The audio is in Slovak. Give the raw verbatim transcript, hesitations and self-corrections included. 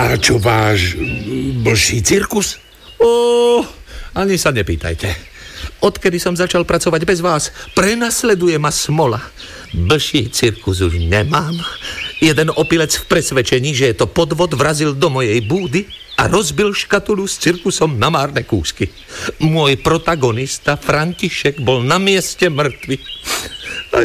A čo váš blžší cirkus? Ó, ani sa nepýtajte. Odkedy som začal pracovať bez vás, prenasleduje ma smola. Blžší cirkus už nemám. Jeden opilec v presvedčení, že je to podvod, vrazil do mojej búdy a rozbil škatulu s cirkusom na márne kúsky. Môj protagonista František bol na mieste mŕtvy.